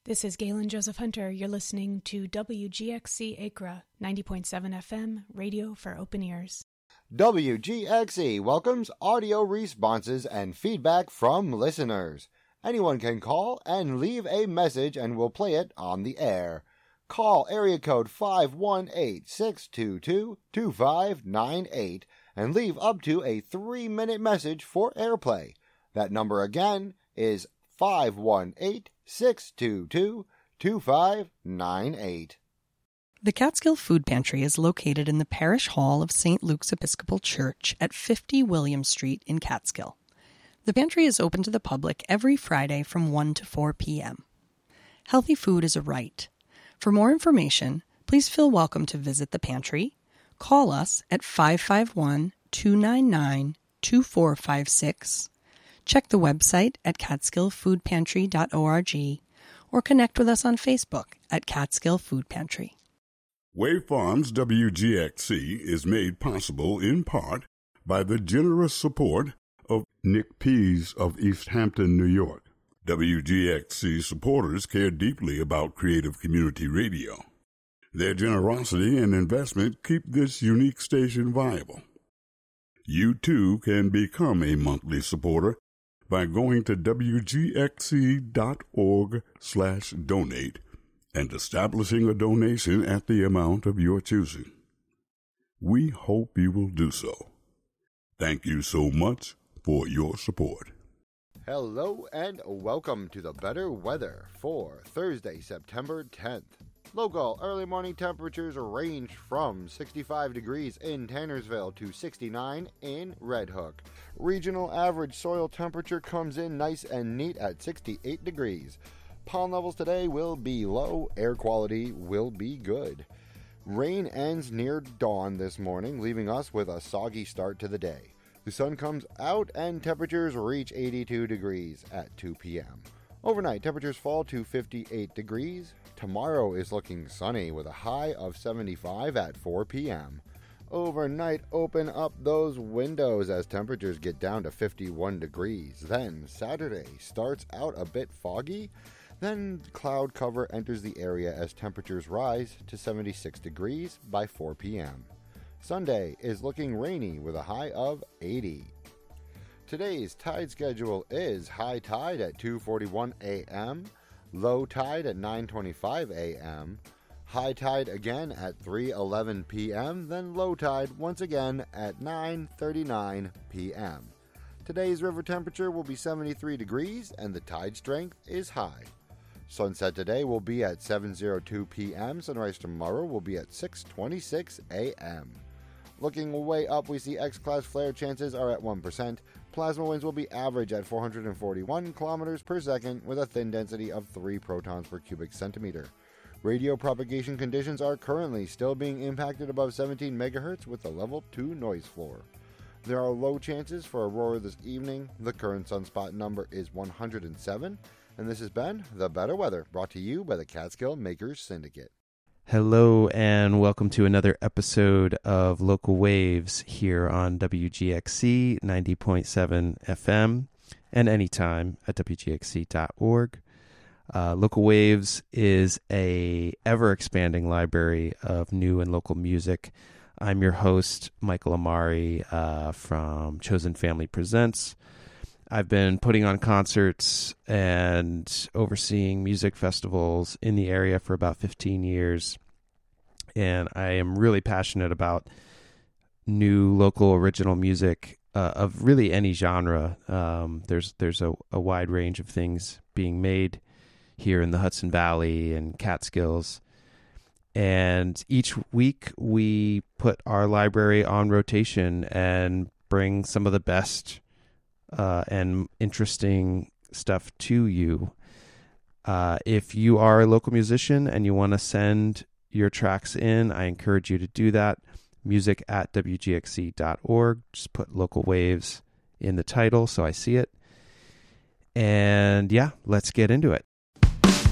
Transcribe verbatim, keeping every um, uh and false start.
This is Galen Joseph Hunter. You're listening to W G X C Acra, ninety point seven F M, radio for open ears. W G X E welcomes audio responses and feedback from listeners. Anyone can call and leave a message and we'll play it on the air. Call area code five one eight, six two two, two five nine eight and leave up to a three-minute message for airplay. That number again is five one eight, six two two, two five nine eight. The Catskill Food Pantry is located in the Parish Hall of Saint Luke's Episcopal Church at fifty William Street in Catskill. The pantry is open to the public every Friday from one to four p.m. Healthy food is a right. For more information, please feel welcome to visit the pantry. Call us at five five one, two nine nine, two four five six. Check the website at catskill food pantry dot org or connect with us on Facebook at Catskill Food Pantry. Wave Farms W G X C is made possible in part by the generous support of Nick Pease of East Hampton, New York. W G X C supporters care deeply about creative community radio. Their generosity and investment keep this unique station viable. You too can become a monthly supporter by going to W G X C dot org slash donate and establishing a donation at the amount of your choosing. We hope you will do so. Thank you so much for your support. Hello and welcome to the better weather for Thursday, September tenth. Local early morning temperatures range from sixty-five degrees in Tannersville to sixty-nine in Red Hook. Regional average soil temperature comes in nice and neat at sixty-eight degrees. Pollen levels today will be low, air quality will be good. Rain ends near dawn this morning, leaving us with a soggy start to the day. The sun comes out and temperatures reach eighty-two degrees at two p.m. Overnight, temperatures fall to fifty-eight degrees. Tomorrow is looking sunny with a high of seventy-five at four p.m. Overnight, open up those windows as temperatures get down to fifty-one degrees. Then Saturday starts out a bit foggy. Then cloud cover enters the area as temperatures rise to seventy-six degrees by four p.m. Sunday is looking rainy with a high of eighty. Today's tide schedule is high tide at two forty-one a.m., low tide at nine twenty-five a.m., high tide again at three eleven p.m., then low tide once again at nine thirty-nine p.m. Today's river temperature will be seventy-three degrees and the tide strength is high. Sunset today will be at seven oh two p.m. Sunrise tomorrow will be at six twenty-six a.m. Looking way up, we see X-class flare chances are at one percent. Plasma winds will be average at four hundred forty-one kilometers per second with a thin density of three protons per cubic centimeter. Radio propagation conditions are currently still being impacted above seventeen megahertz with a level two noise floor. There are low chances for aurora this evening. The current sunspot number is one hundred seven. And this has been The Better Weather, brought to you by the Catskill Makers Syndicate. Hello and welcome to another episode of Local Waves here on W G X C ninety point seven F M and anytime at W G X C dot org. Uh, Local Waves is a ever-expanding library of new and local music. I'm your host, Michael Amari uh, from Chosen Family Presents. I've been putting on concerts and overseeing music festivals in the area for about fifteen years. And I am really passionate about new local original music uh, of really any genre. Um, there's there's a, a wide range of things being made here in the Hudson Valley and Catskills. And each week we put our library on rotation and bring some of the best Uh, and interesting stuff to you. Uh, if you are a local musician and you want to send your tracks in, I encourage you to do that. Music at W G X C dot org. Just put Local Waves in the title so I see it. And yeah, let's get into it.